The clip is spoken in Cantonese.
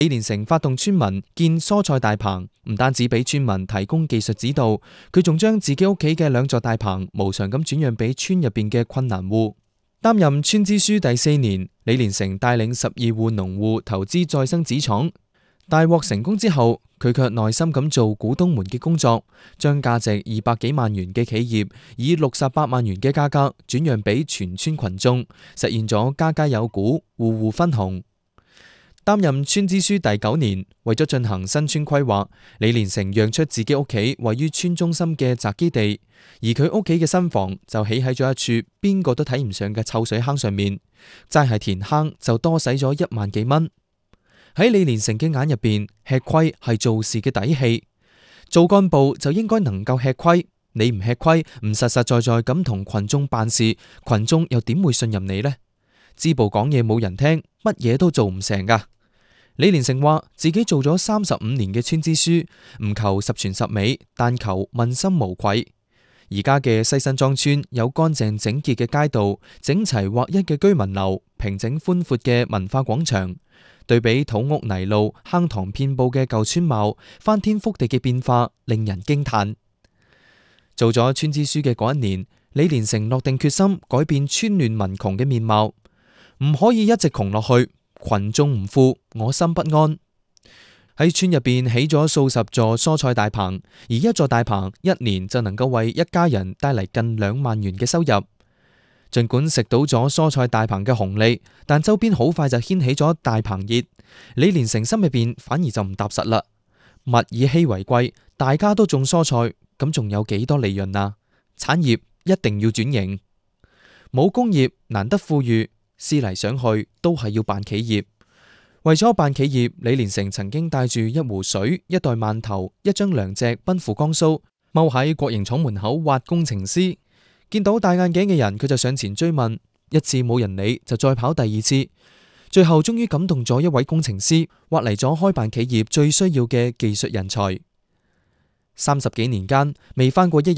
李連成發動村民建蔬菜大棚，唔單止俾村民提供技術指導，佢仲將自己屋企嘅2座大棚無償咁轉讓俾村入邊嘅困難戶。擔任村支書第4年，李連成帶領12戶農戶投資再生紙廠，大獲成功之後，佢卻耐心咁做股東們嘅工作，將價值200幾萬元嘅企業以68萬元嘅價格轉讓俾全村群眾，實現咗家家有股，戶戶分紅。擔任村支書第9年，為咗進行新村規劃，李連成讓出自己屋企位於村中心嘅宅基地，而佢屋企嘅新房就起喺咗一處邊個都睇唔上嘅臭水坑上面，齋係填坑就多使咗1萬幾蚊。喺李連成嘅眼入邊，吃虧係做事嘅底氣，做幹部就應該能夠吃虧，你唔吃虧，唔實實在在咁同群眾辦事，群眾又點會信任你呢？支部講嘢冇人聽，乜嘢都做唔成噶。李連成話自己做咗35年嘅村支書，唔求十全十美，但求問心無愧。而家嘅西新莊村有乾淨整潔嘅街道，整齊劃一嘅居民樓，平整寬闊嘅文化廣場，對比土屋泥路、坑塘遍佈嘅舊村貌，翻天覆地嘅變化令人驚嘆。做咗村支書嘅嗰1年，李連成落定決心改變村亂民窮嘅面貌，唔可以一直窮落去。群眾唔富，我心不安。喺村入邊起咗數十座蔬菜大棚，而1座大棚1年就能夠為一家人帶嚟近2萬元嘅收入。盡管食到咗蔬菜大棚嘅紅利，但周邊好快就掀起咗大棚熱。李連成心入邊反而就唔踏實啦。物以稀為貴，大家都種蔬菜，咁仲有幾多利潤啊？產業一定要轉型，冇工業難得富裕。思嚟想去都係要辦企業，為咗辦企業，李連成曾經帶住1壺水、1袋饅頭、1張糧席奔赴江蘇，踎喺國營廠門口挖工程師。見到戴眼鏡嘅人，佢就上前追問，一次冇人理，就再跑第2次，最後終於感動咗一位工程師，挖嚟咗開辦企業最需要嘅技術人才。30幾年間，未返過1日